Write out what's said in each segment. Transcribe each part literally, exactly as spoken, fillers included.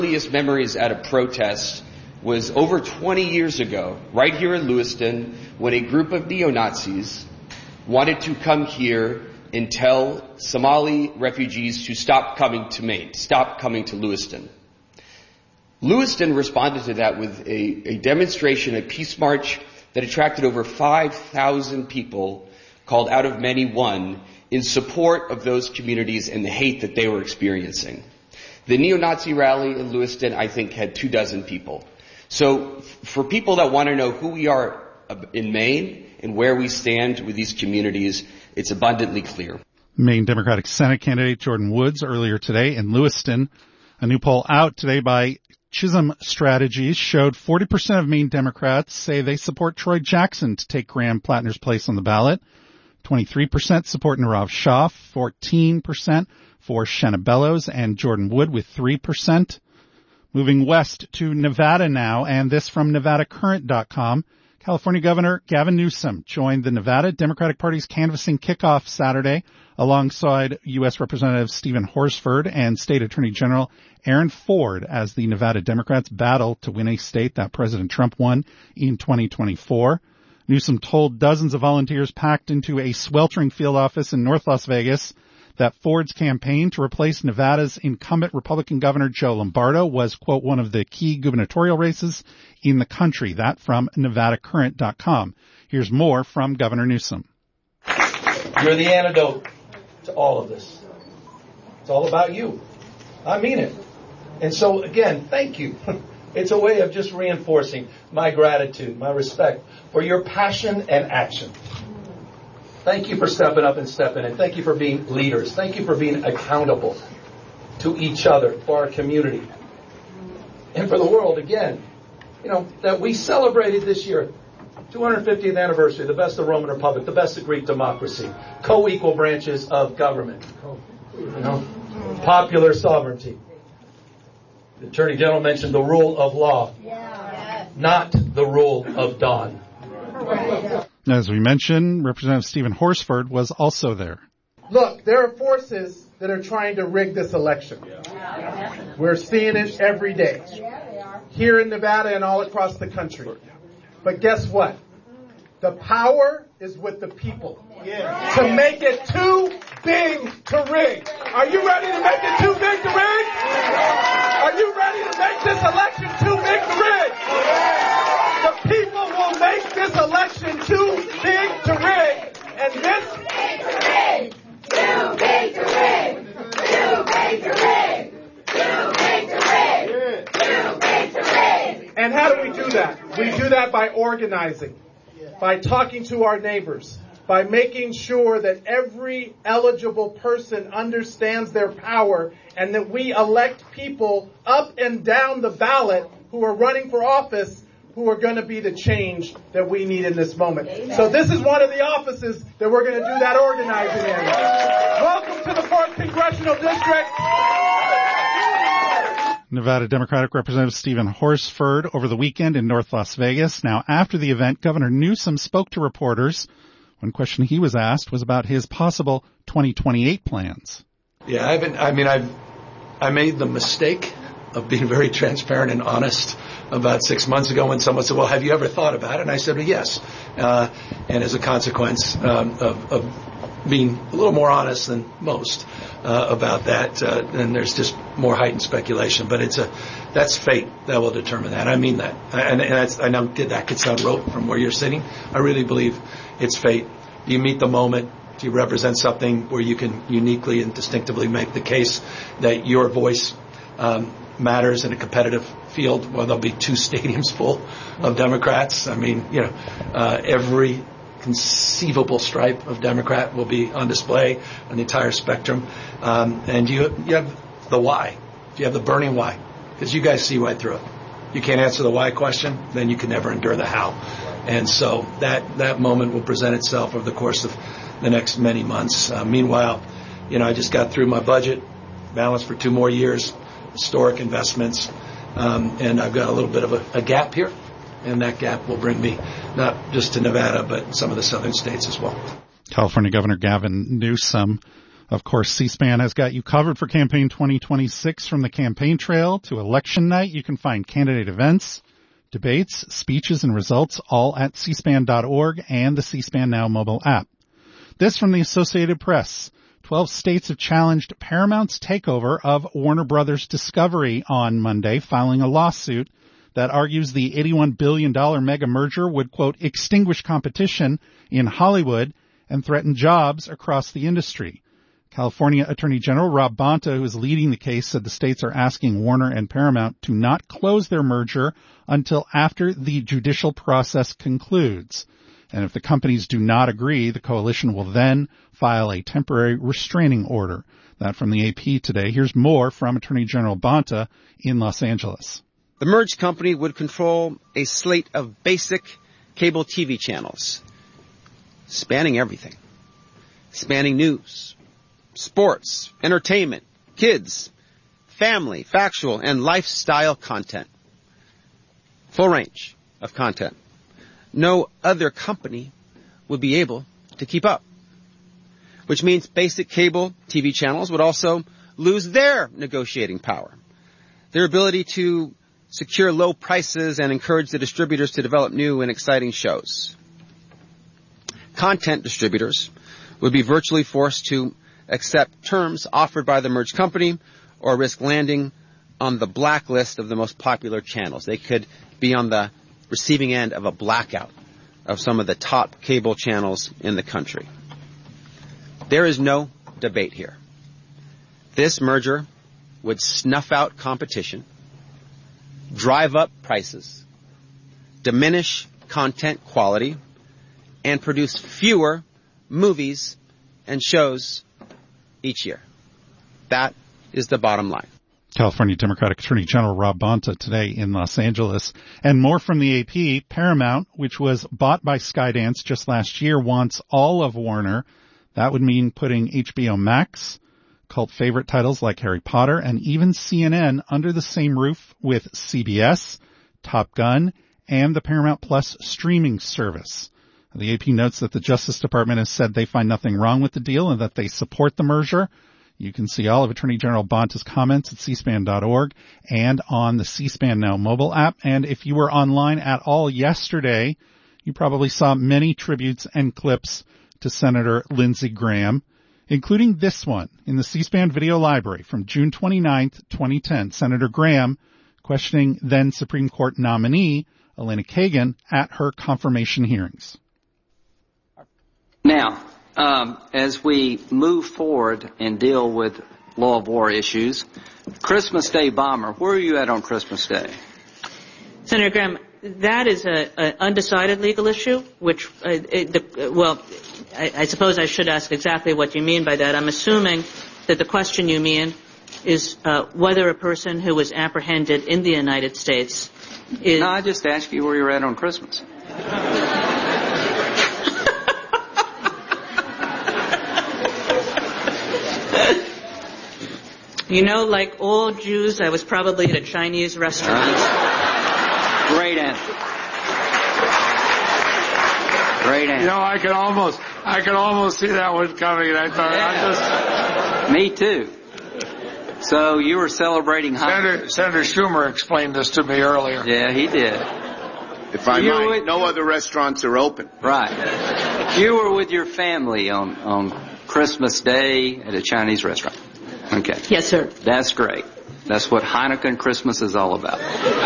Earliest memories at a protest was over twenty years ago, right here in Lewiston, when a group of neo-Nazis wanted to come here and tell Somali refugees to stop coming to Maine, stop coming to Lewiston. Lewiston responded to that with a, a demonstration, a peace march that attracted over five thousand people called Out of Many One in support of those communities and the hate that they were experiencing. The neo-Nazi rally in Lewiston, I think, had two dozen people. So f- for people that want to know who we are in Maine and where we stand with these communities, it's abundantly clear. Maine Democratic Senate candidate Jordan Woods earlier today in Lewiston. A new poll out today by Chisholm Strategies showed forty percent of Maine Democrats say they support Troy Jackson to take Graham Plattner's place on the ballot. twenty-three percent support Nirav Shah, fourteen percent for Shenna Bellows and Jordan Wood with three percent. Moving west to Nevada now, and this from Nevada Current dot com. California Governor Gavin Newsom joined the Nevada Democratic Party's canvassing kickoff Saturday alongside U S Representative Stephen Horsford and State Attorney General Aaron Ford as the Nevada Democrats battle to win a state that President Trump won in twenty twenty-four. Newsom told dozens of volunteers packed into a sweltering field office in North Las Vegas that Ford's campaign to replace Nevada's incumbent Republican Governor Joe Lombardo was, quote, one of the key gubernatorial races in the country. That from Nevada Current dot com. Here's more from Governor Newsom. You're the antidote to all of this. It's all about you. I mean it. And so, again, thank you. It's a way of just reinforcing my gratitude, my respect for your passion and action. Thank you for stepping up and stepping in. Thank you for being leaders. Thank you for being accountable to each other, for our community, and for the world. Again, you know, that we celebrated this year, two hundred fiftieth anniversary, the best of the Roman Republic, the best of Greek democracy, co-equal branches of government, you know, popular sovereignty. The Attorney General mentioned the rule of law, not the rule of Dawn. As we mentioned, Representative Stephen Horsford was also there. Look, there are forces that are trying to rig this election. We're seeing it every day, here in Nevada and all across the country. But guess what? The power is with the people to make it too big to rig. Are you ready to make it too big to rig? Are you ready to make this election too big to rig? The people will make this election too big to rig. And this... Too big to rig! Too big to rig! Too big to rig! Too big to rig! And how do we do that? We do that by organizing, by talking to our neighbors, by making sure that every eligible person understands their power and that we elect people up and down the ballot who are running for office who are going to be the change that we need in this moment. Amen. So this is one of the offices that we're going to do that organizing in. Welcome to the fourth Congressional District. Nevada Democratic Representative Stephen Horsford over the weekend in North Las Vegas. Now, after the event, Governor Newsom spoke to reporters. One question he was asked was about his possible twenty twenty-eight plans. Yeah, I haven't, I mean, I've, I made the mistake of being very transparent and honest about six months ago when someone said, well, have you ever thought about it? And I said, well, yes. Uh, and as a consequence um, of, of being a little more honest than most uh, about that, uh, and there's just more heightened speculation. But it's a that's fate that will determine that. I mean that. And, and that's, I know that could sound rote from where you're sitting. I really believe it's fate. Do you meet the moment? Do you represent something where you can uniquely and distinctively make the case that your voice um, matters in a competitive field? Well, there'll be two stadiums full of Democrats. I mean, you know, uh, every conceivable stripe of Democrat will be on display on the entire spectrum. Um, and you, you have the why. You have the burning why. Because you guys see right through it. You can't answer the why question, then you can never endure the how. And so that, that moment will present itself over the course of the next many months. Uh, meanwhile, you know, I just got through my budget, balanced for two more years, historic investments, um, and I've got a little bit of a, a gap here, and that gap will bring me not just to Nevada, but some of the southern states as well. California Governor Gavin Newsom. Of course, C-SPAN has got you covered for campaign twenty twenty-six from the campaign trail to election night. You can find candidate events, debates, speeches, and results all at c span dot org and the C-SPAN Now mobile app. This from the Associated Press. Twelve states have challenged Paramount's takeover of Warner Brothers Discovery on Monday, filing a lawsuit that argues the eighty-one billion dollars mega merger would, quote, extinguish competition in Hollywood and threaten jobs across the industry. California Attorney General Rob Bonta, who is leading the case, said the states are asking Warner and Paramount to not close their merger until after the judicial process concludes. And if the companies do not agree, the coalition will then file a temporary restraining order. That from the A P today. Here's more from Attorney General Bonta in Los Angeles. The merged company would control a slate of basic cable T V channels, spanning everything, spanning news, sports, entertainment, kids, family, factual, and lifestyle content. Full range of content. No other company would be able to keep up, which means basic cable T V channels would also lose their negotiating power, their ability to secure low prices and encourage the distributors to develop new and exciting shows. Content distributors would be virtually forced to accept terms offered by the merged company or risk landing on the blacklist of the most popular channels. They could be on the receiving end of a blackout of some of the top cable channels in the country. There is no debate here. This merger would snuff out competition, drive up prices, diminish content quality, and produce fewer movies and shows each year. That is the bottom line. California Democratic Attorney General Rob Bonta today in Los Angeles. And more from the A P. Paramount, which was bought by Skydance just last year, wants all of Warner. That would mean putting H B O Max, cult favorite titles like Harry Potter, and even C N N under the same roof with C B S, Top Gun, and the Paramount Plus streaming service. The A P notes that the Justice Department has said they find nothing wrong with the deal and that they support the merger. You can see all of Attorney General Bonta's comments at c span dot org and on the C-SPAN Now mobile app. And if you were online at all yesterday, you probably saw many tributes and clips to Senator Lindsey Graham, including this one in the C-SPAN video library from June twenty-ninth, twenty ten. Senator Graham questioning then Supreme Court nominee Elena Kagan at her confirmation hearings. Now, um, as we move forward and deal with law of war issues, Christmas Day bomber, where are you at on Christmas Day? Senator Graham, that is an undecided legal issue, which, uh, it, the, well, I, I suppose I should ask exactly what you mean by that. I'm assuming that the question you mean is uh, whether a person who was apprehended in the United States is... No, I just asked you where you're at on Christmas. You know, like all Jews, I was probably at a Chinese restaurant. Great answer. Great answer. You know, I could almost, I could almost see that one coming, and I thought, yeah. I just... Me too. So you were celebrating Senator, Senator Schumer explained this to me earlier. Yeah, he did. If I you might, with... no other restaurants are open. Right. You were with your family on, on Christmas Day at a Chinese restaurant. Okay. Yes, sir. That's great. That's what Hanukkah and Christmas is all about.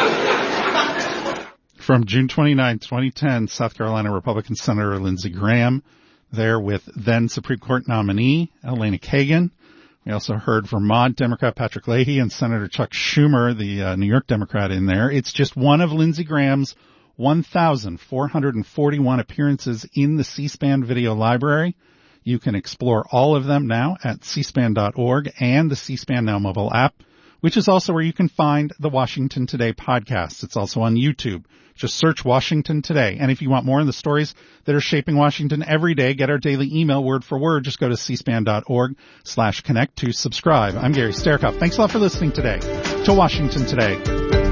From June twenty-ninth, twenty ten, South Carolina Republican Senator Lindsey Graham there with then Supreme Court nominee Elena Kagan. We also heard Vermont Democrat Patrick Leahy and Senator Chuck Schumer, the uh, New York Democrat, in there. It's just one of Lindsey Graham's one thousand four hundred forty-one appearances in the C-SPAN video library. You can explore all of them now at c span dot org and the C-SPAN Now mobile app, which is also where you can find the Washington Today podcast. It's also on YouTube. Just search Washington Today. And if you want more of the stories that are shaping Washington every day, get our daily email word for word. Just go to c span dot org slash connect to subscribe. I'm Gary Sterkoff. Thanks a lot for listening today to Washington Today.